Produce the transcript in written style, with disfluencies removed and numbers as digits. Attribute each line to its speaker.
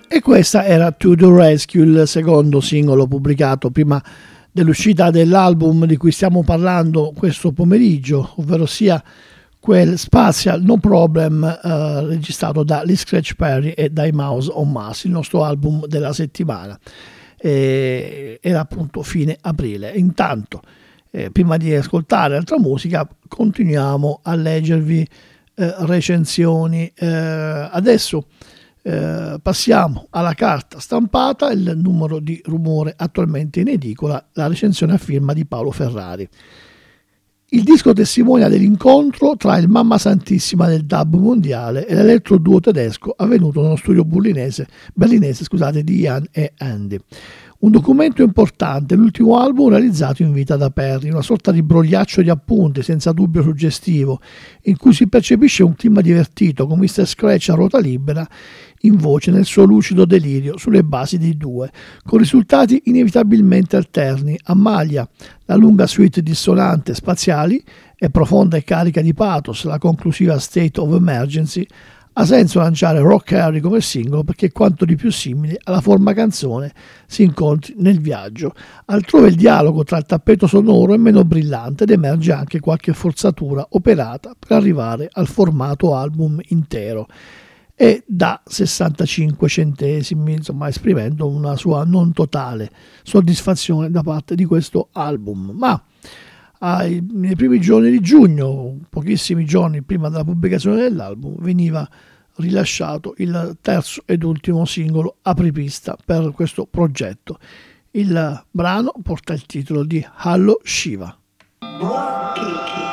Speaker 1: E questa era To The Rescue, il secondo singolo pubblicato prima dell'uscita dell'album di cui stiamo parlando questo pomeriggio, ovvero sia quel Spatial No Problem registrato da Lee Scratch Perry e dai Mouse on Mars, il nostro album della settimana. Era appunto fine aprile. Intanto, prima di ascoltare altra musica, continuiamo a leggervi recensioni. Adesso passiamo alla carta stampata, il numero di Rumore attualmente in edicola, la recensione a firma di Paolo Ferrari. Il disco testimonia dell'incontro tra il mamma santissima del dub mondiale e l'elettro duo tedesco avvenuto nello studio berlinese di Ian e Andy. Un documento importante, l'ultimo album realizzato in vita da Perry, una sorta di brogliaccio di appunti senza dubbio suggestivo, in cui si percepisce un clima divertito con Mr. Scratch a ruota libera in voce nel suo lucido delirio sulle basi dei due, con risultati inevitabilmente alterni. A maglia la lunga suite dissonante spaziali e profonda e carica di pathos la conclusiva State of Emergency. Ha senso lanciare Rock Harry come singolo perché quanto di più simile alla forma canzone si incontri nel viaggio. Altrove il dialogo tra il tappeto sonoro è meno brillante ed emerge anche qualche forzatura operata per arrivare al formato album intero. E da 65 centesimi, insomma, esprimendo una sua non totale soddisfazione da parte di questo album. Ma nei primi giorni di giugno, pochissimi giorni prima della pubblicazione dell'album, veniva rilasciato il terzo ed ultimo singolo apripista per questo progetto. Il brano porta il titolo di Hallo Shiva.
Speaker 2: Buon Kiki.